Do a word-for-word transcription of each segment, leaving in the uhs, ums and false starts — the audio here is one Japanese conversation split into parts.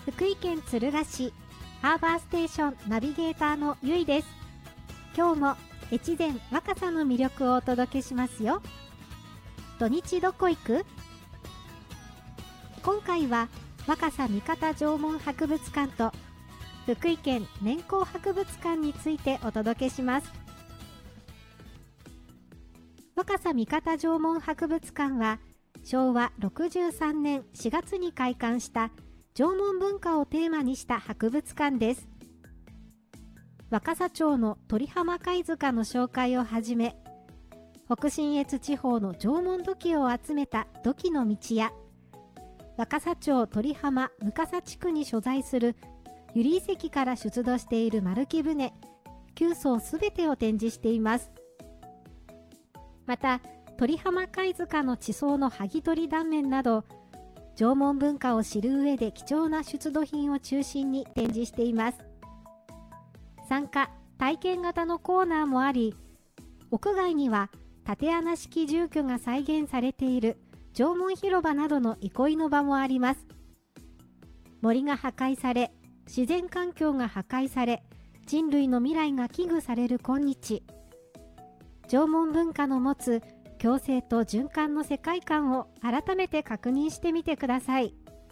福井県敦賀市ハーバーステーションナビゲーターのゆいです。今日も越前若狭の魅力をお届けしますよ。土日どこ行く？今回は若狭三方縄文博物館と福井県年功博物館についてお届けします。若狭三方縄文博物館はしょうわろくじゅうさんねんしがつに開館した縄文文化をテーマにした博物館です。若狭町の鳥浜貝塚の紹介をはじめ、北信越地方の縄文土器を集めた土器の道や、若狭町鳥浜向笠地区に所在する由利遺跡から出土している丸木舟きゅうそうすべてを展示しています。また鳥浜貝塚の地層の剥ぎ取り断面など縄文文化を知る上で貴重な出土品を中心に展示しています。参加・体験型のコーナーもあり、屋外には竪穴式住居が再現されている縄文広場などの憩いの場もあります。森が破壊され、自然環境が破壊され、人類の未来が危惧される今日、縄文文化の持つ共生と循環の世界観を改めて確認してみてください。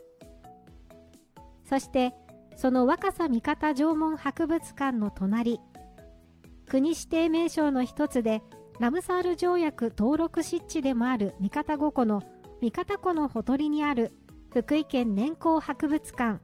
そしてその若狭三方縄文博物館の隣、国指定名勝の一つでラムサール条約登録湿地でもある三方五湖の三方湖のほとりにある福井県年功博物館。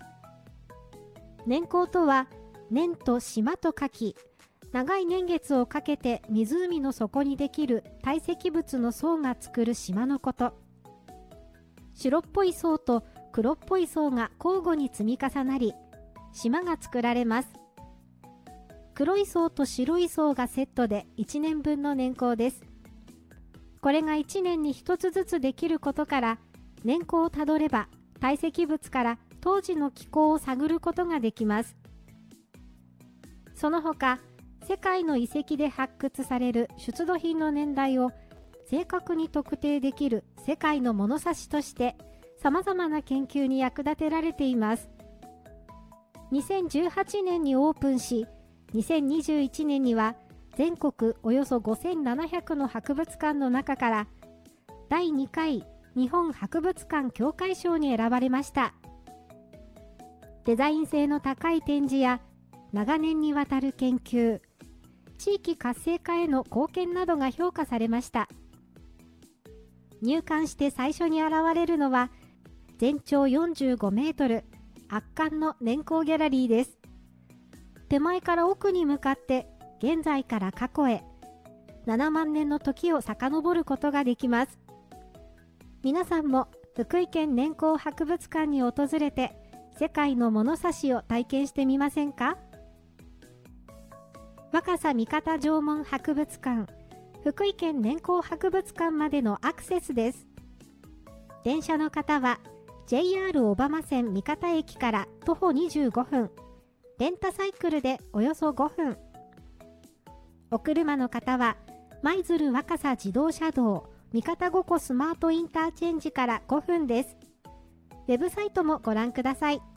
年功とは年と島と書き、長い年月をかけて湖の底にできる堆積物の層が作る島のこと。白っぽい層と黒っぽい層が交互に積み重なり、島が作られます。黒い層と白い層がセットでいちねんぶんの年功です。これがいちねんにひとつずつできることから、年功をたどれば堆積物から当時の気候を探ることができます。その他、世界の遺跡で発掘される出土品の年代を正確に特定できる世界の物差しとして様々な研究に役立てられています。にせんじゅうはちねんにオープンし、にせんにじゅういちねんには全国およそごせんななひゃくの博物館の中からだいにかい日本博物館協会賞に選ばれました。デザイン性の高い展示や長年にわたる研究、地域活性化への貢献などが評価されました。入館して最初に現れるのは全長よんじゅうごメートル、圧巻の年功ギャラリーです。手前から奥に向かって現在から過去へななまんねんの時を遡ることができます。皆さんも福井県年功博物館に訪れて世界の物差しを体験してみませんか？若狭三方縄文博物館、福井県年功博物館までのアクセスです。電車の方は ジェイアール 小浜線三方駅から徒歩にじゅうごふん、レンタサイクルでおよそごふん。お車の方は舞鶴若狭自動車道三方五湖スマートインターチェンジからごふんです。ウェブサイトもご覧ください。